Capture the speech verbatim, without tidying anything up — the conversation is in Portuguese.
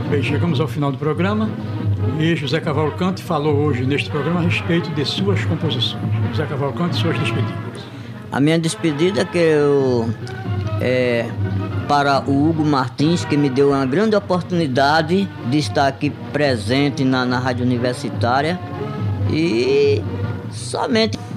Bem, chegamos ao final do programa e José Cavalcante falou hoje neste programa a respeito de suas composições. José Cavalcante, suas despedidas. A minha despedida que eu, é para o Hugo Martins, que me deu uma grande oportunidade de estar aqui presente na, na Rádio Universitária, e somente